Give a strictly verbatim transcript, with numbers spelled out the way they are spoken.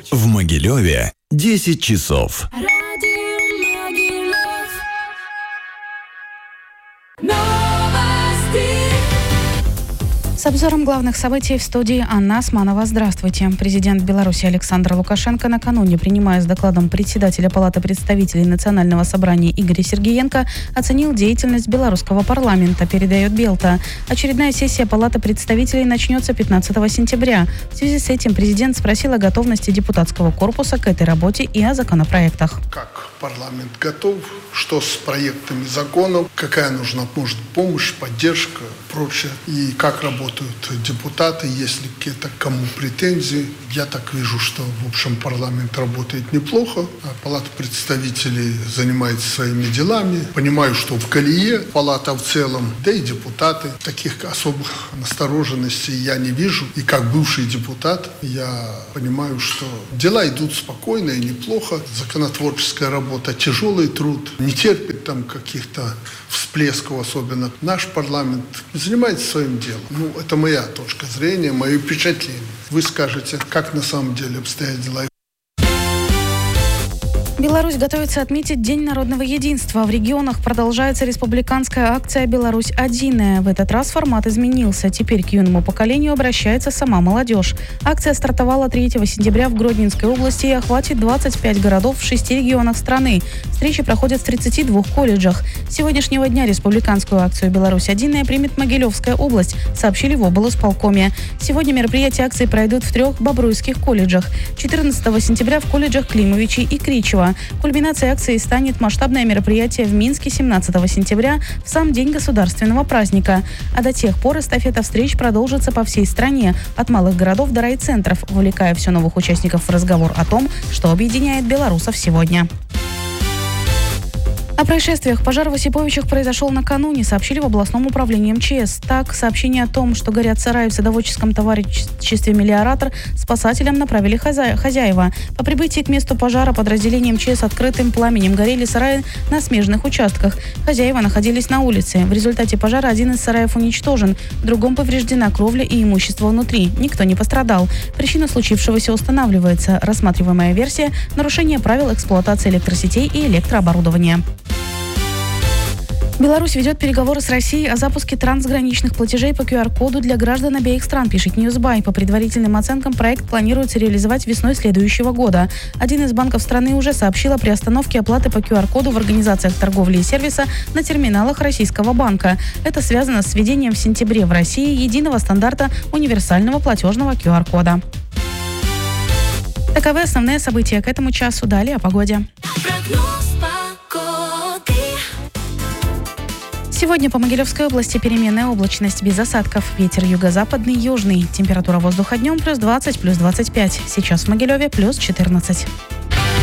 В Могилеве десять часов. С обзором главных событий в студии Анна Османова. Здравствуйте. Президент Беларуси Александр Лукашенко накануне, принимая с докладом председателя Палаты представителей Национального собрания Игоря Сергеенко, оценил деятельность белорусского парламента, передает Белта. Очередная сессия Палаты представителей начнется пятнадцатого сентября. В связи с этим президент спросил о готовности депутатского корпуса к этой работе и о законопроектах. Как парламент готов, что с проектами законов, какая нужна может помощь, поддержка, прочее, и как работают депутаты, если какие-то кому претензии. Я так вижу, что, в общем, парламент работает неплохо, а Палата представителей занимается своими делами. Понимаю, что в колее палата в целом, да и депутаты. Таких особых настороженностей я не вижу. И как бывший депутат я понимаю, что дела идут спокойно и неплохо. Законотворческая работа, тяжелый труд, не терпит там каких-то всплесков особенно. Наш парламент занимается своим делом. Ну, это моя точка зрения, мои впечатления. Вы скажете, как на самом деле обстоят дела. Беларусь готовится отметить День народного единства. В регионах продолжается республиканская акция «Беларусь-Одиная». В этот раз формат изменился. Теперь к юному поколению обращается сама молодежь. Акция стартовала третьего сентября в Гродненской области и охватит двадцать пять городов в шести регионах страны. Встречи проходят в тридцати двух колледжах. С сегодняшнего дня республиканскую акцию «Беларусь-Одиная» примет Могилевская область, сообщили в облсполкоме. Сегодня мероприятия акции пройдут в трех бобруйских колледжах. четырнадцатого сентября в колледжах Климовичей и Кричева. Кульминацией акции станет масштабное мероприятие в Минске семнадцатого сентября, в сам день государственного праздника. А до тех пор эстафета встреч продолжится по всей стране, от малых городов до райцентров, вовлекая все новых участников в разговор о том, что объединяет белорусов сегодня. О происшествиях. Пожар в Осиповичах произошел накануне, сообщили в областном управлении эм че эс. Так, сообщение о том, что горят сараи в садоводческом товариществе «Мелиоратор», спасателям направили хозя... хозяева. По прибытии к месту пожара подразделение эм че эс открытым пламенем горели сараи на смежных участках. Хозяева находились на улице. В результате пожара один из сараев уничтожен, в другом повреждена кровля и имущество внутри. Никто не пострадал. Причина случившегося устанавливается. Рассматриваемая версия – нарушение правил эксплуатации электросетей и электрооборудования. Беларусь ведет переговоры с Россией о запуске трансграничных платежей по ку ар коду для граждан обеих стран, пишет Ньюсбай. По предварительным оценкам, проект планируется реализовать весной следующего года. Один из банков страны уже сообщил о приостановке оплаты по ку ар коду в организациях торговли и сервиса на терминалах российского банка. Это связано с введением в сентябре в России единого стандарта универсального платежного ку ар кода. Таковы основные события к этому часу. Далее о погоде. Сегодня по Могилевской области переменная облачность без осадков. Ветер юго-западный, южный. Температура воздуха днем плюс двадцать, плюс двадцать пять. Сейчас в Могилеве плюс четырнадцать.